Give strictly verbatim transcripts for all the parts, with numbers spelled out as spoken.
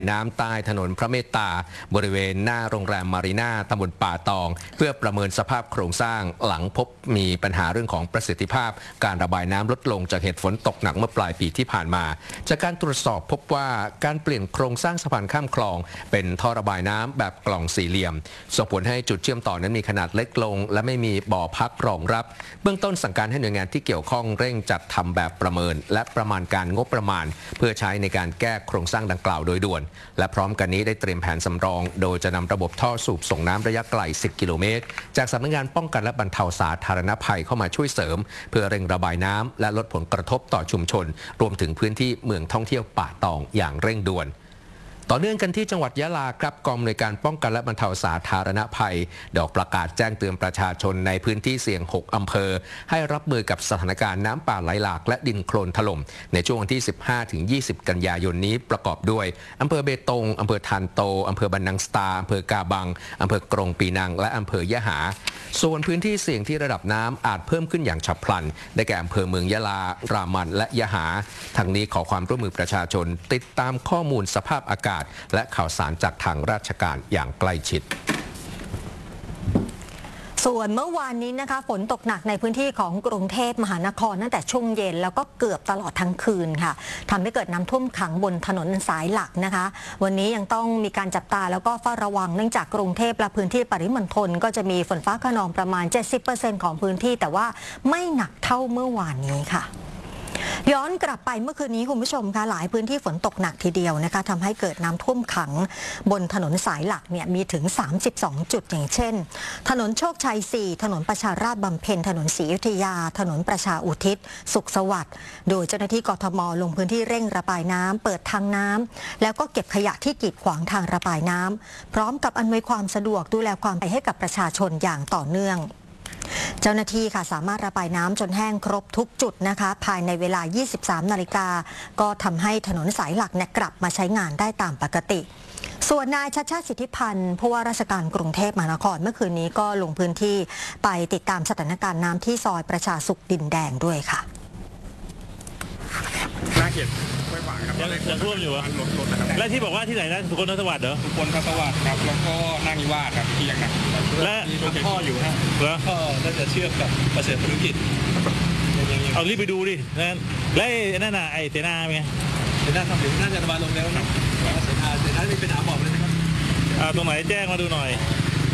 น้ำใต้ถนนพระเมตตาบริเวณหน้าโรงแรมมารีนาตำบลป่าตองเพื่อประเมินสภาพโครงสร้างหลังพบมีปัญหาเรื่องของประสิทธิภาพการระบายน้ำลดลงจากเหตุฝนตกหนักเมื่อปลายปีที่ผ่านมาจากการตรวจสอบพบว่าการเปลี่ยนโครงสร้างสะพานข้ามคลองเป็นท่อระบายน้ำแบบกล่องสี่เหลี่ยมส่งผลให้จุดเชื่อมต่อนั้นมีขนาดเล็กลงและไม่มีบ่อพักรองรับเบื้องต้นสั่งการให้หน่วยงานที่เกี่ยวข้องเร่งจัดทำแบบประเมินและประมาณการงบประมาณเพื่อใช้ในการแก้โครงสร้างดังกล่าวโดยด่วนและพร้อมกันนี้ได้เตรียมแผนสำรองโดยจะนำระบบท่อสูบส่งน้ำระยะไกลสิบกิโลเมตรจากสำนักงานป้องกันและบรรเทาสาธารณภัยเข้ามาช่วยเสริมเพื่อเร่งระบายน้ำและลดผลกระทบต่อชุมชนรวมถึงพื้นที่เมืองท่องเที่ยวป่าตองอย่างเร่งด่วนต่อเนื่องกันที่จังหวัดยะลาครับกองอำนวยการป้องกันและบรรเทาสาธารณภัยดอกประกาศแจ้งเตือนประชาชนในพื้นที่เสี่ยงหกอำเภอให้รับมือกับสถานการณ์น้ำป่าไหลหลากและดินโคลนถล่มในช่วงวันที่ สิบห้าถึงยี่สิบ กันยายนนี้ประกอบด้วยอำเภอเบตงอำเภอทานโตอำเภอบันนังสตาอำเภอกาบังอำเภอกรงปีนังและอำเภอยะหาส่วนพื้นที่เสี่ยงที่ระดับน้ำอาจเพิ่มขึ้นอย่างฉับพลันได้แก่อำเภอเมืองยะลารามันและยะหาทั้งนี้ขอความร่วมมือประชาชนติดตามข้อมูลสภาพอากาศและข่าวสารจากทางราชการอย่างใกล้ชิดส่วนเมื่อวานนี้นะคะฝนตกหนักในพื้นที่ของกรุงเทพมหานครตั้งแต่ช่วงเย็นแล้วก็เกือบตลอดทั้งคืนค่ะทำให้เกิดน้ำท่วมขังบนถนนสายหลักนะคะวันนี้ยังต้องมีการจับตาแล้วก็เฝ้าระวังเนื่องจากกรุงเทพและพื้นที่ปริมณฑลก็จะมีฝนฟ้าคะนองประมาณ เจ็ดสิบเปอร์เซ็นต์ ของพื้นที่แต่ว่าไม่หนักเท่าเมื่อวานนี้ค่ะย้อนกลับไปเมื่อคืนนี้คุณผู้ชมคะหลายพื้นที่ฝนตกหนักทีเดียวนะคะทำให้เกิดน้ำท่วมขังบนถนนสายหลักเนี่ยมีถึงสามสิบสองจุดอย่างเช่นถนนโชคชัยสี่ถนนประชาราษฎร์บำเพ็ญถนนศรีอยุธยาถนนประชาอุทิศสุขสวัสดิ์โดยเจ้าหน้าที่กทมลงพื้นที่เร่งระบายน้ำเปิดทางน้ำแล้วก็เก็บขยะที่กีดขวางทางระบายน้ำพร้อมกับอำนวยความสะดวกดูแลความปลอดภัยให้กับประชาชนอย่างต่อเนื่องเจ้าหน้าที่ค่ะสามารถระบายน้ำจนแห้งครบทุกจุดนะคะภายในเวลา ยี่สิบสาม นาฬิกาก็ทำให้ถนนสายหลักเนี่ยกลับมาใช้งานได้ตามปกติส่วนนายชัชชาติสิทธิพันธ์ผู้ว่าราชการกรุงเทพมหานครเมื่อคืนนี้ก็ลงพื้นที่ไปติดตามสถานการณ์น้ำที่ซอยประชาสุขดินแดงด้วยค่ะน่าเกลียดไม่หวานครับยังยังท่วมอยู่อะล้นล้นนะครับและที่บอกว่าที่ไหนนะสุคนทศวรรษเหรอสุคนทศวรรษครับแล้วก็นานิวาสครับที่ยังหนักและมีท่ออยู่นะแล้วท่อน่าจะเชื่อมกับเกษตรธุรกิจเอารีบไปดูดินั่นและนั่นน่ะไอเตน่าไงเตน่าทำอยู่น่าจะระบายลงแล้วนะเตน่าเตน่ามีปัญหาบอกเลยนะครับอ่าตรงไหนแจ้งมาดูหน่อย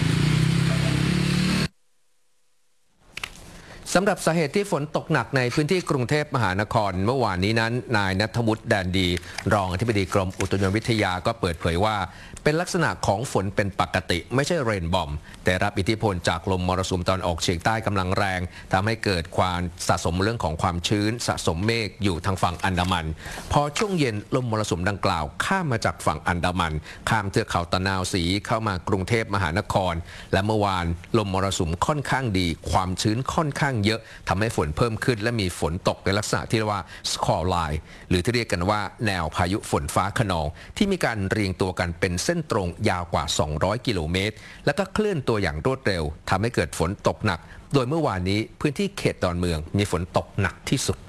สำหรับสาเหตุที่ฝนตกหนักในพื้นที่กรุงเทพมหานครเมื่อวานนี้นั้นนายณัฐวุฒิแดนดีรองอธิบดีกรมอุตุนิยมวิทยาก็เปิดเผยว่าเป็นลักษณะของฝนเป็นปกติไม่ใช่เรนบอมแต่รับอิทธิพลจากลมมรสุมตะวันออกเฉียงใต้กำลังแรงทำให้เกิดความสะสมเรื่องของความชื้นสะสมเมฆอยู่ทางฝั่งอันดามันพอช่วงเย็นลมมรสุมดังกล่าวข้ามมาจากฝั่งอันดามันข้ามเทือกเขาตะนาวศรีเข้ามากรุงเทพมหานครและเมื่อวานลมมรสุมค่อนข้างดีความชื้นค่อนข้างเยอะทำให้ฝนเพิ่มขึ้นและมีฝนตกในลักษณะที่เรียกว่าสคอร์ไลน์หรือที่เรียกกันว่าแนวพายุฝนฟ้าคะนองที่มีการเรียงตัวกันเป็นเส้นตรงยาวกว่าสองร้อยกิโลเมตรแล้วก็เคลื่อนตัวอย่างรวดเร็วทำให้เกิดฝนตกหนักโดยเมื่อวานนี้พื้นที่เขตดอนเมืองมีฝนตกหนักที่สุด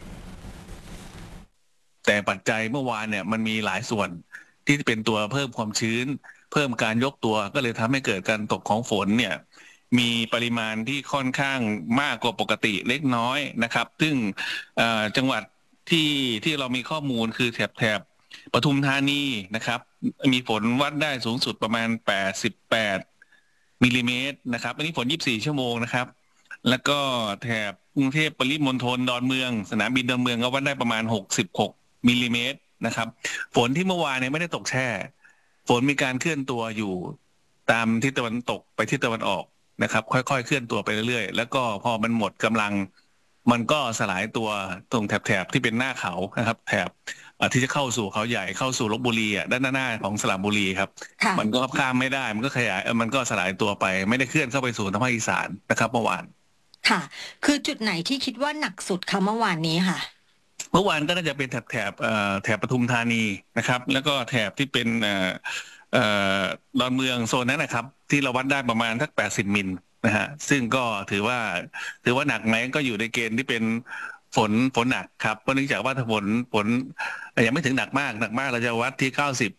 แต่ปัจจัยเมื่อวานเนี่ยมันมีหลายส่วนที่เป็นตัวเพิ่มความชื้นเพิ่มการยกตัวก็เลยทำให้เกิดการตกของฝนเนี่ยมีปริมาณที่ค่อนข้างมากกว่าปกติเล็กน้อยนะครับซึ่งจังหวัดที่ที่เรามีข้อมูลคือแถบแถบปทุมธานีนะครับมีฝนวัดได้สูงสุดประมาณแปดสิบแปดมิลลิเมตรนะครับอันนี้ฝนยี่สิบสี่ชั่วโมงนะครับแล้วก็แถบกรุงเทพปริมณฑลดอนเมืองสนามบินดอนเมืองก็วัดได้ประมาณหกสิบหกมิลลิเมตรนะครับฝนที่เมื่อวานเนี่ยไม่ได้ตกแช่ฝนมีการเคลื่อนตัวอยู่ตามทิศตะวันตกไปทิศตะวันออกนะครับค่อยๆเคลื่อนตัวไปเรื่อยๆแล้วก็พอมันหมดกำลังมันก็สลายตัวตรงแถบๆที่เป็นหน้าเขานะครับแถบที่จะเข้าสู่เขาใหญ่เข้าสู่ลพบุรีอ่ะด้านหน้าของสระบุรีครับมันก็ข้ามไม่ได้มันก็ขยายมันก็สลายตัวไปไม่ได้เคลื่อนเข้าไปสู่ทางภาคอีสานนะครับเมื่อวานค่ะคือจุดไหนที่คิดว่าหนักสุดคะเมื่อวานนี้ค่ะเมื่อวานก็น่าจะเป็นแถบแถบแถบปทุมธานีนะครับแล้วก็แถบที่เป็นดอนเมืองโซนนั้นนะครับที่เราวัดได้ประมาณสักแปดสิบมิลนะฮะซึ่งก็ถือว่าถือว่าหนักไหมก็อยู่ในเกณฑ์ที่เป็นฝนฝนหนักครับเพราะเนื่องจากว่าถ้าฝนฝนยังไม่ถึงหนักมากหนักมากเราจะวัดที่เก้าสิบ